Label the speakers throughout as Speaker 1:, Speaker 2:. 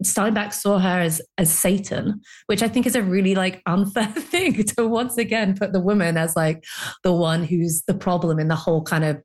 Speaker 1: Steinbeck saw her as Satan, which I think is a really like unfair thing to once again put the woman as like the one who's the problem in the whole kind of,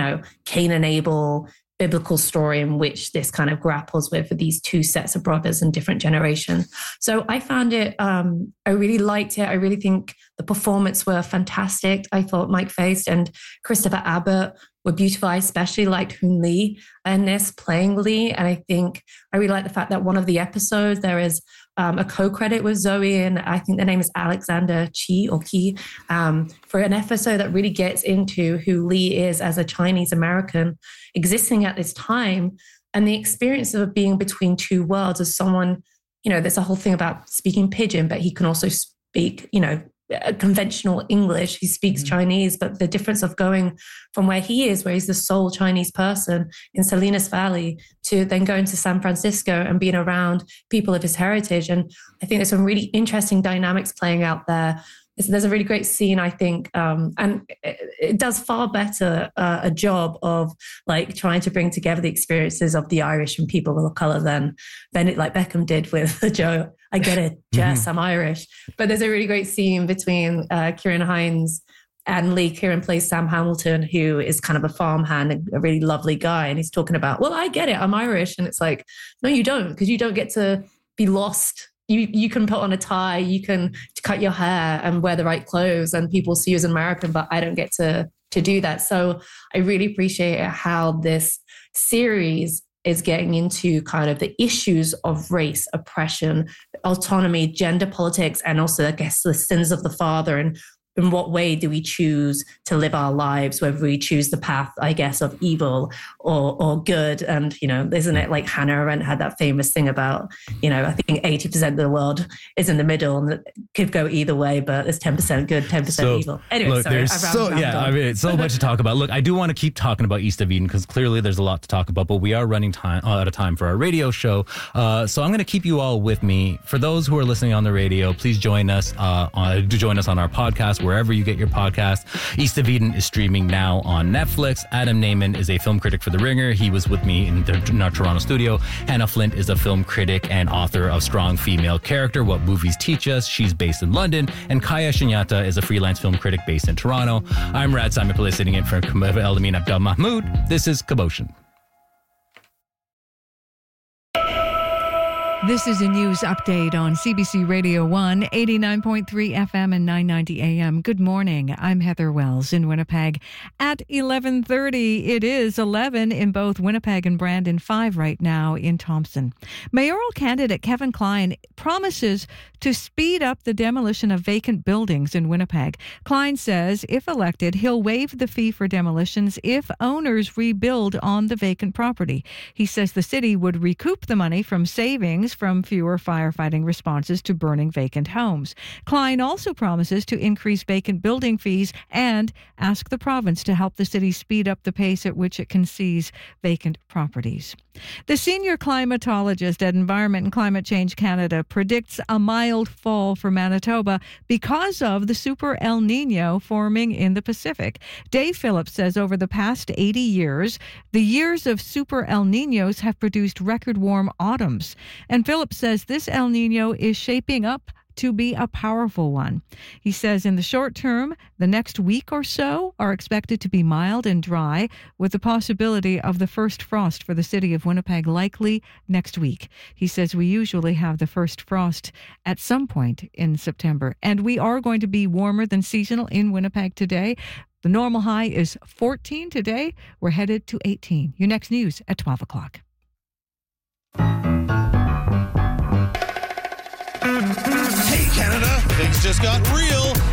Speaker 1: Cain and Abel biblical story in which this kind of grapples with these two sets of brothers in different generations. So I found it, I really liked it. I really think the performance were fantastic. I thought Mike Faist and Christopher Abbott were beautiful. I especially liked Hoon Lee in this playing Lee. And I think I really like the fact that one of the episodes, there is a co-credit with Zoe, and I think the name is Alexander Chi or Ki, for an episode that really gets into who Lee is as a Chinese American existing at this time and the experience of being between two worlds as someone, there's a whole thing about speaking pidgin, but he can also speak, conventional English. He speaks Chinese, but the difference of going from where he is, where he's the sole Chinese person in Salinas Valley, to then going to San Francisco and being around people of his heritage. And I think there's some really interesting dynamics playing out there. There's a really great scene, I think, and it does far better a job of like trying to bring together the experiences of the Irish and people of color than it like Beckham did with Joe. I get it, Jess, I'm Irish. But there's a really great scene between Kieran Hines and Lee. Kieran plays Sam Hamilton, who is kind of a farmhand and a really lovely guy. And he's talking about, well, I get it, I'm Irish. And it's like, no, you don't, because you don't get to be lost. You can put on a tie, you can cut your hair and wear the right clothes, and people see you as an American, but I don't get to do that. So I really appreciate how this series is getting into kind of the issues of race, oppression, autonomy, gender politics, and also, I guess, the sins of the father, and in what way do we choose to live our lives, whether we choose the path, I guess, of evil or good. And, isn't it like Hannah Arendt had that famous thing about, I think 80% of the world is in the middle and it could go either way, but it's 10% good, 10% evil. Anyway,
Speaker 2: look,
Speaker 1: sorry,
Speaker 2: it's so much to talk about. Look, I do want to keep talking about East of Eden because clearly there's a lot to talk about, but we are running out of time for our radio show. So I'm going to keep you all with me. For those who are listening on the radio, please join us on our podcast, wherever you get your podcast. East of Eden is streaming now on Netflix. Adam Naiman is a film critic for The Ringer. He was with me in our Toronto studio. Hannah Flint is a film critic and author of Strong Female Character, What Movies Teach Us. She's based in London. And Kaya Shinyata is a freelance film critic based in Toronto. I'm Rad Simon Pillay, sitting in for Eldamine Abdel Mahmoud. This is Cabotion.
Speaker 3: This is a news update on CBC Radio 1, 89.3 FM and 990 AM. Good morning. I'm Heather Wells in Winnipeg. At 11:30, it is 11 in both Winnipeg and Brandon, 5 right now in Thompson. Mayoral candidate Kevin Klein promises to speed up the demolition of vacant buildings in Winnipeg. Klein says if elected, he'll waive the fee for demolitions if owners rebuild on the vacant property. He says the city would recoup the money from savings from fewer firefighting responses to burning vacant homes. Klein also promises to increase vacant building fees and ask the province to help the city speed up the pace at which it can seize vacant properties. The senior climatologist at Environment and Climate Change Canada predicts a mild fall for Manitoba because of the Super El Nino forming in the Pacific. Dave Phillips says over the past 80 years, the years of Super El Ninos have produced record warm autumns. And Phillips says this El Nino is shaping up to be a powerful one. He says in the short term, the next week or so are expected to be mild and dry, with the possibility of the first frost for the city of Winnipeg likely next week. He says we usually have the first frost at some point in September, and we are going to be warmer than seasonal in Winnipeg today. The normal high is 14 today. We're headed to 18. Your next news at 12 o'clock.
Speaker 4: Hey, Canada, things just got real.